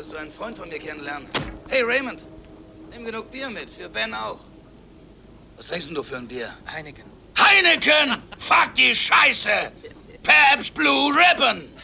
Willst du einen Freund von mir kennenlernen? Hey, Raymond, nimm genug Bier mit, für Ben auch. Was trinkst denn du für ein Bier? Heineken. Heineken! Fuck die Scheiße! Pabst Blue Ribbon!